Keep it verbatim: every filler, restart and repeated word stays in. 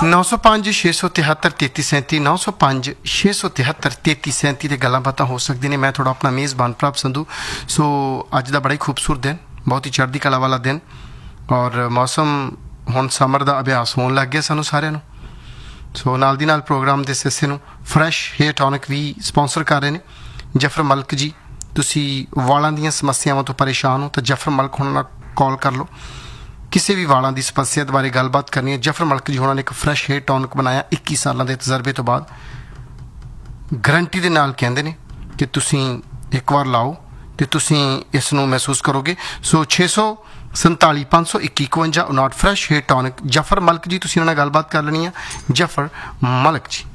नौ सौ पाँच छे सौ तिहत्तर तेती सैंती नौ सौ पाँच छे सौ तिहत्तर तेती सैंती ते गल्लां बातां हो सकदी ने। मैं थोड़ा अपना मेज़बान प्रभ संधू। सो अज दा बड़ा ही खूबसूरत दिन, बहुत ही चढ़दी कला वाला दिन, और मौसम हुण समर दा अभ्यास होण लग गया सानू सारिआं नूं। सो नाल दी नाल प्रोग्राम दे हिस्से नूं फ्रैश हेयर टॉनिक भी स्पॉन्सर कर रहे ने जफर मलिक जी। तुसी वालां दीआं समस्यावां तो परेशान हो तो जफर मलिक हुणां नाल कॉल कर लो। किसी भी वालों की समस्या के बारे गलबात करनी है, जफर मलिक जी उन्होंने एक फ्रैश हेयर टॉनिक बनाया इक्की सालों के तजर्बे तो बाद, गारंटी के नाल कहते हैं कि तुसी एक बार लाओ तो तुसी इस नूं महसूस करोगे। सो छे सौ संताली पाँच सौ इक्की इकवंजा उनाहठ fresh hair tonic Zafar Malik ji, तुसी उन्होंने गलबात कर लेनी है। जफर मलिक जी।